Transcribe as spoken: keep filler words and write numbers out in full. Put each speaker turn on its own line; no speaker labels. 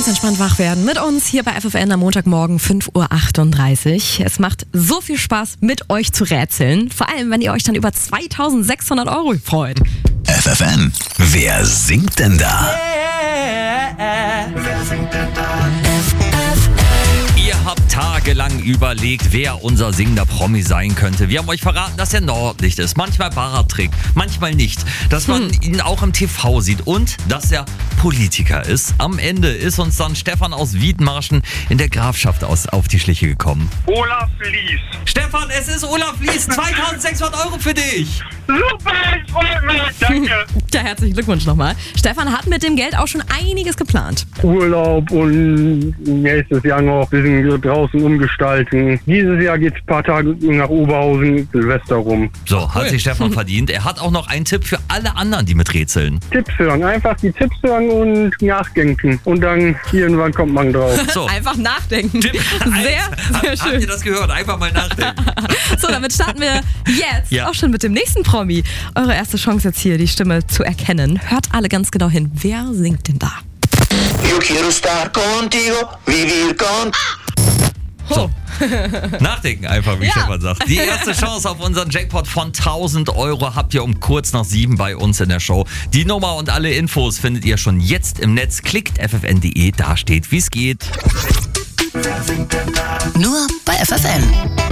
entspannt wach werden mit uns hier bei F F N am Montagmorgen fünf Uhr achtunddreißig. Es macht so viel Spaß, mit euch zu rätseln. Vor allem, wenn ihr euch dann über zweitausendsechshundert Euro freut.
F F N, wer singt denn da?
Wer singt denn da?
Ihr habt tagelang überlegt, wer unser singender Promi sein könnte. Wir haben euch verraten, dass er Nordlicht ist. Manchmal Bart trägt, manchmal nicht. Dass man hm. ihn auch im T V sieht und dass er Politiker ist. Am Ende ist uns dann Stefan aus Wiedmarschen in der Grafschaft aus, auf die Schliche gekommen.
Olaf Lies.
Stefan, es ist Olaf Lies. zweitausendsechshundert Euro für dich.
Super, ich freue mich. Danke.
Ja, herzlichen Glückwunsch nochmal. Stefan hat mit dem Geld auch schon einiges geplant.
Urlaub und nächstes Jahr noch ein bisschen draußen umgestalten. Dieses Jahr geht es ein paar Tage nach Oberhausen, Silvester rum.
So, hat sich Stefan verdient. Er hat auch noch einen Tipp für alle anderen, die miträtseln.
Tipps hören, einfach die Tipps hören und nachdenken. Und dann irgendwann kommt man drauf.
So.
Einfach nachdenken.
Tipp
Sehr, sehr
Habt
schön.
ihr das gehört? Einfach mal nachdenken.
So, damit starten wir jetzt
Ja.
auch schon mit dem nächsten Promi. Eure erste Chance jetzt hier, die Stimme zu erkennen. Hört alle ganz genau hin. Wer singt denn da?
Yo quiero estar contigo, vivir con...
So. Nachdenken einfach, wie
Ja.
Stefan sagt. Die erste Chance auf unseren Jackpot von tausend Euro habt ihr um kurz nach sieben bei uns in der Show. Die Nummer und alle Infos findet ihr schon jetzt im Netz. Klickt F F N Punkt de, da steht, wie es geht.
Nur bei F F N.